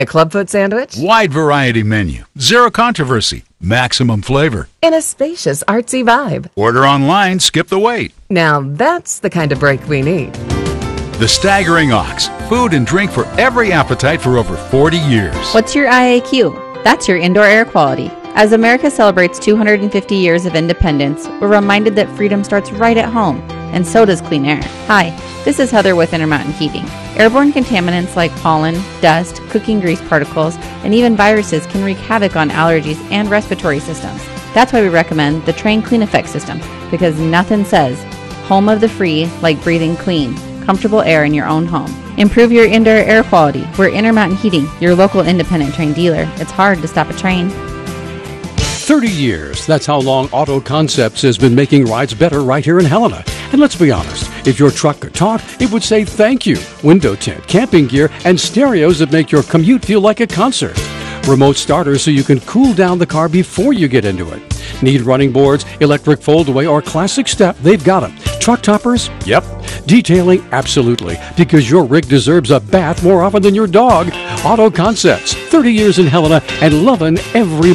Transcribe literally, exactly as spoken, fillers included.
A clubfoot sandwich? Wide variety menu. Zero controversy. Maximum flavor. In a spacious, artsy vibe. Order online, skip the wait. Now that's the kind of break we need. The Staggering Ox. Food and drink for every appetite for over forty years. What's your I A Q? That's your indoor air quality. As America celebrates two hundred fifty years of independence, we're reminded that freedom starts right at home, and so does clean air. Hi, this is Heather with Intermountain Heating. Airborne contaminants like pollen, dust, cooking grease particles, and even viruses can wreak havoc on allergies and respiratory systems. That's why we recommend the Trane Clean Effect system, because nothing says home of the free like breathing clean, comfortable air in your own home. Improve your indoor air quality. We're Intermountain Heating, your local independent Trane dealer. It's hard to stop a train. thirty years. That's how long Auto Concepts has been making rides better right here in Helena. And let's be honest, if your truck could talk, it would say thank you. Window tint, camping gear, and stereos that make your commute feel like a concert. Remote starters so you can cool down the car before you get into it. Need running boards, electric foldaway, or classic step? They've got them. Truck toppers? Yep. Detailing? Absolutely. Because your rig deserves a bath more often than your dog. Auto Concepts, thirty years in Helena and loving every